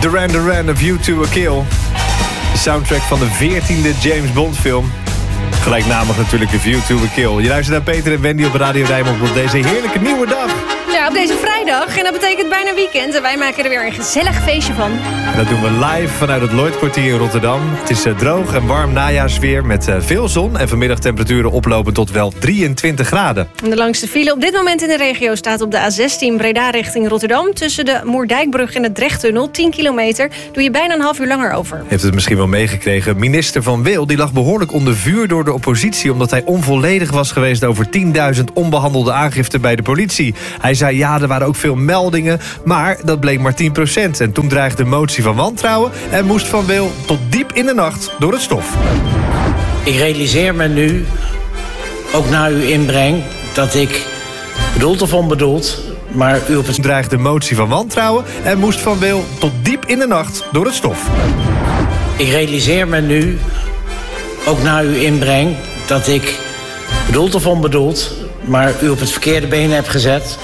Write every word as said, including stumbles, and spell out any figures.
Duran Duran, A View to a Kill. De soundtrack van de veertiende James Bond film. Gelijknamig natuurlijk A View to a Kill. Je luistert naar Peter en Wendy op Radio Rijnmond op deze heerlijke nieuwe dag. Ja, op deze vrijdag. En dat betekent bijna weekend. En wij maken er weer een gezellig feestje van. En dat doen we live vanuit het Lloydkwartier in Rotterdam. Het is uh, droog en warm najaarsweer met uh, veel zon. En vanmiddag temperaturen oplopen tot wel drieëntwintig graden. En de langste file op dit moment in de regio staat op de A zestien Breda richting Rotterdam. Tussen de Moerdijkbrug en de Drechttunnel. tien kilometer. Doe je bijna een half uur langer over. Heeft het misschien wel meegekregen. Minister Van Wil die lag behoorlijk onder vuur door de oppositie. Omdat hij onvolledig was geweest over tienduizend onbehandelde aangiften bij de politie. Hij zei ja, er waren ook veel meldingen. Maar dat bleek maar tien procent. En toen dreigde de motie van wantrouwen en moest Van Wil tot diep in de nacht door het stof. Ik realiseer me nu, ook na uw inbreng, dat ik bedoeld of onbedoeld, maar u op het... dreigde de motie van wantrouwen en moest Van Wil tot diep in de nacht door het stof. Ik realiseer me nu, ook na uw inbreng, dat ik bedoeld of onbedoeld, maar u op het verkeerde been heb gezet.